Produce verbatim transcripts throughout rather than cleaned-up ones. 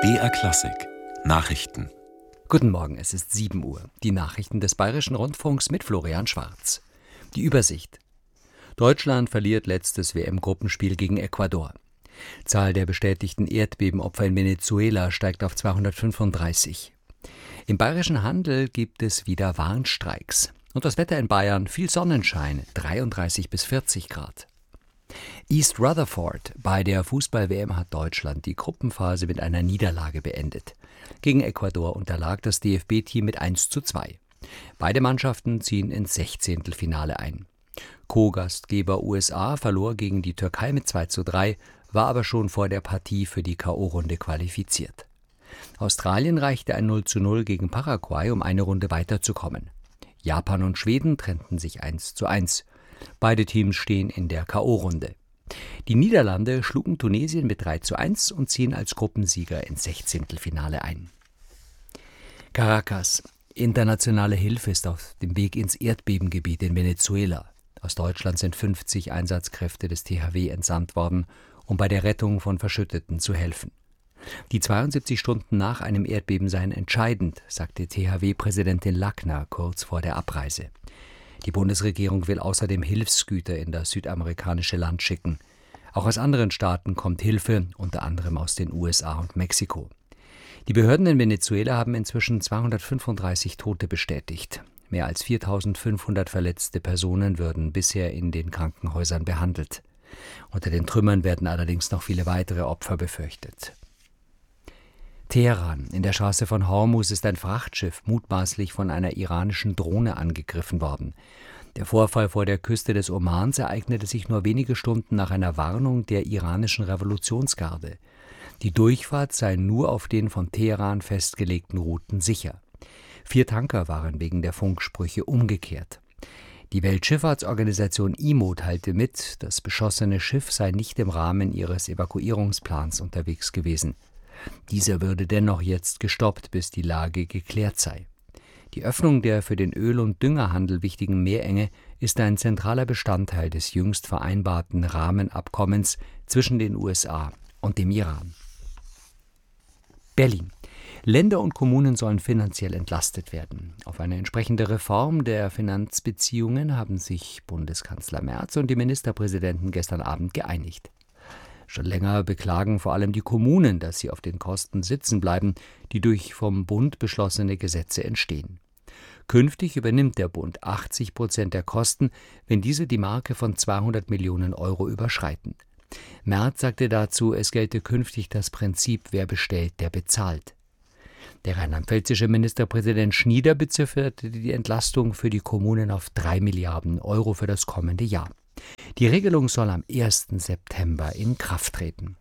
B R Klassik Nachrichten. Guten Morgen, es ist sieben Uhr. Die Nachrichten des Bayerischen Rundfunks mit Florian Schwarz. Die Übersicht. Deutschland verliert letztes W M-Gruppenspiel gegen Ecuador. Zahl der bestätigten Erdbebenopfer in Venezuela steigt auf zweihundertfünfunddreißig. Im bayerischen Handel gibt es wieder Warnstreiks. Und das Wetter in Bayern: viel Sonnenschein, dreiunddreißig bis vierzig Grad. East Rutherford: Bei der Fußball-W M hat Deutschland die Gruppenphase mit einer Niederlage beendet. Gegen Ecuador unterlag das D F B-Team mit eins zu zwei. Beide Mannschaften ziehen ins Sechzehntelfinale ein. Co-Gastgeber U S A verlor gegen die Türkei mit zwei zu drei, war aber schon vor der Partie für die K O-Runde qualifiziert. Australien reichte ein null zu null gegen Paraguay, um eine Runde weiterzukommen. Japan und Schweden trennten sich eins zu eins. Beide Teams stehen in der K O-Runde. Die Niederlande schlugen Tunesien mit drei zu eins und ziehen als Gruppensieger ins Sechzehntelfinale ein. Caracas: Internationale Hilfe ist auf dem Weg ins Erdbebengebiet in Venezuela. Aus Deutschland sind fünfzig Einsatzkräfte des T H W entsandt worden, um bei der Rettung von Verschütteten zu helfen. Die zweiundsiebzig Stunden nach einem Erdbeben seien entscheidend, sagte T H W-Präsidentin Lackner kurz vor der Abreise. Die Bundesregierung will außerdem Hilfsgüter in das südamerikanische Land schicken. Auch aus anderen Staaten kommt Hilfe, unter anderem aus den U S A und Mexiko. Die Behörden in Venezuela haben inzwischen zweihundertfünfunddreißig Tote bestätigt. Mehr als viertausendfünfhundert verletzte Personen würden bisher in den Krankenhäusern behandelt. Unter den Trümmern werden allerdings noch viele weitere Opfer befürchtet. Teheran: In der Straße von Hormuz ist ein Frachtschiff mutmaßlich von einer iranischen Drohne angegriffen worden. Der Vorfall vor der Küste des Omans ereignete sich nur wenige Stunden nach einer Warnung der iranischen Revolutionsgarde. Die Durchfahrt sei nur auf den von Teheran festgelegten Routen sicher. Vier Tanker waren wegen der Funksprüche umgekehrt. Die Weltschifffahrtsorganisation I M O teilte mit, das beschossene Schiff sei nicht im Rahmen ihres Evakuierungsplans unterwegs gewesen. Dieser würde dennoch jetzt gestoppt, bis die Lage geklärt sei. Die Öffnung der für den Öl- und Düngerhandel wichtigen Meerenge ist ein zentraler Bestandteil des jüngst vereinbarten Rahmenabkommens zwischen den U S A und dem Iran. Berlin: Länder und Kommunen sollen finanziell entlastet werden. Auf eine entsprechende Reform der Finanzbeziehungen haben sich Bundeskanzler Merz und die Ministerpräsidenten gestern Abend geeinigt. Schon länger beklagen vor allem die Kommunen, dass sie auf den Kosten sitzen bleiben, die durch vom Bund beschlossene Gesetze entstehen. Künftig übernimmt der Bund achtzig Prozent der Kosten, wenn diese die Marke von zweihundert Millionen Euro überschreiten. Merz sagte dazu, es gelte künftig das Prinzip, wer bestellt, der bezahlt. Der rheinland-pfälzische Ministerpräsident Schnieder bezifferte die Entlastung für die Kommunen auf drei Milliarden Euro für das kommende Jahr. Die Regelung soll am ersten September in Kraft treten.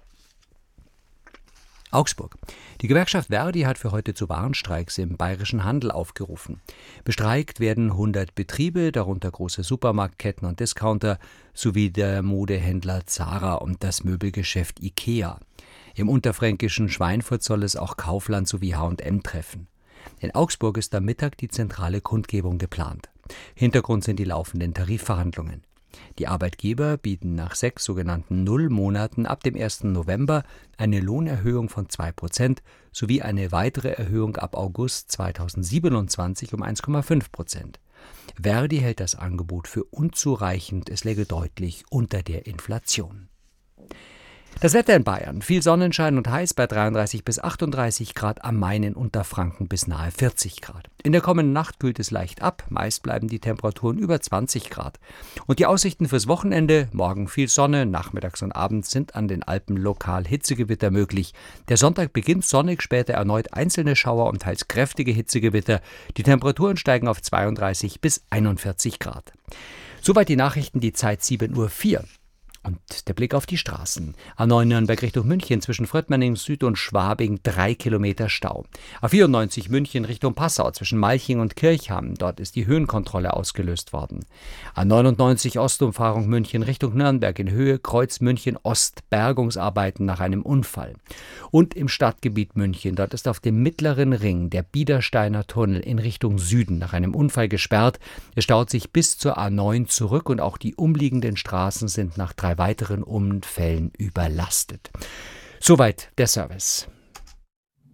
Augsburg: Die Gewerkschaft Verdi hat für heute zu Warnstreiks im bayerischen Handel aufgerufen. Bestreikt werden hundert Betriebe, darunter große Supermarktketten und Discounter, sowie der Modehändler Zara und das Möbelgeschäft Ikea. Im unterfränkischen Schweinfurt soll es auch Kaufland sowie H und M treffen. In Augsburg ist am Mittag die zentrale Kundgebung geplant. Hintergrund sind die laufenden Tarifverhandlungen. Die Arbeitgeber bieten nach sechs sogenannten Nullmonaten ab dem ersten November eine Lohnerhöhung von zwei Prozent sowie eine weitere Erhöhung ab August zweitausendsiebenundzwanzig um eins Komma fünf Prozent. Verdi hält das Angebot für unzureichend, es läge deutlich unter der Inflation. Das Wetter in Bayern: viel Sonnenschein und heiß bei dreiunddreißig bis achtunddreißig Grad, am Main in Unterfranken bis nahe vierzig Grad. In der kommenden Nacht kühlt es leicht ab, meist bleiben die Temperaturen über zwanzig Grad. Und die Aussichten fürs Wochenende: morgen viel Sonne, nachmittags und abends sind an den Alpen lokal Hitzegewitter möglich. Der Sonntag beginnt sonnig, später erneut einzelne Schauer und teils kräftige Hitzegewitter. Die Temperaturen steigen auf zweiunddreißig bis einundvierzig Grad. Soweit die Nachrichten, die Zeit sieben Uhr vier. Und der Blick auf die Straßen. A neun Nürnberg Richtung München zwischen Fröttmanning Süd und Schwabing drei Kilometer Stau. A vierundneunzig München Richtung Passau zwischen Malching und Kirchham. Dort ist die Höhenkontrolle ausgelöst worden. A neunundneunzig Ostumfahrung München Richtung Nürnberg in Höhe Kreuz München Ost. Bergungsarbeiten nach einem Unfall. Und im Stadtgebiet München. Dort ist auf dem mittleren Ring der Biedersteiner Tunnel in Richtung Süden nach einem Unfall gesperrt. Es staut sich bis zur A neun zurück und auch die umliegenden Straßen sind nach drei weiteren Unfällen überlastet. Soweit der Service.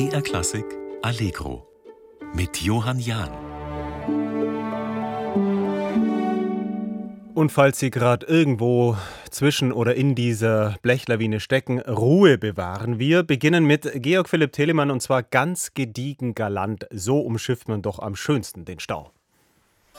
B R Klassik Allegro mit Johann Jahn. Und falls Sie gerade irgendwo zwischen oder in dieser Blechlawine stecken, Ruhe bewahren. Wir beginnen mit Georg Philipp Telemann und zwar ganz gediegen galant. So umschifft man doch am schönsten den Stau.